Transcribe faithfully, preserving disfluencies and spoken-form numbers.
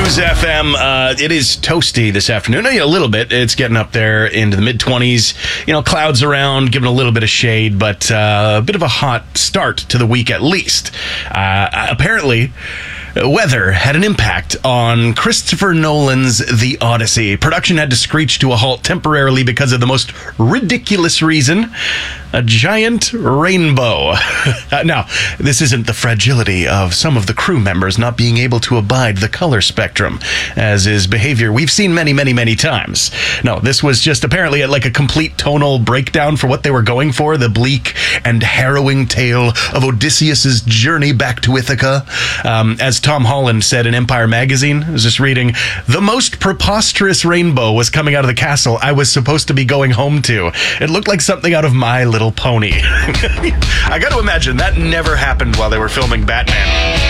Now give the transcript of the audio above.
Cruise F M. Uh, it is toasty this afternoon. A little bit. It's getting up there into the mid twenties. You know, clouds around, giving a little bit of shade, but uh, a bit of a hot start to the week at least. Uh, apparently, weather had an impact on Christopher Nolan's The Odyssey. Production had to screech to a halt temporarily because of the most ridiculous reason: a giant rainbow. Now, this isn't the fragility of some of the crew members not being able to abide the color spectrum, as is behavior we've seen many, many, many times. No, this was just apparently like a complete tonal breakdown for what they were going for, the bleak and harrowing tale of Odysseus's journey back to Ithaca. Um, as Tom Holland said in Empire Magazine, I was just reading, the most preposterous rainbow was coming out of the castle I was supposed to be going home to. It looked like something out of My Little Pony. I got to imagine that never happened while they were filming Batman.